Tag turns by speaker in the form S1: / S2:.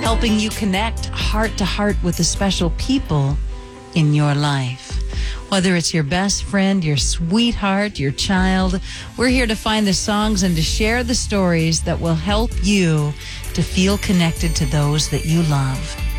S1: helping you connect heart to heart with the special people in your life. Whether it's your best friend, your sweetheart, your child, we're here to find the songs and to share the stories that will help you to feel connected to those that you love.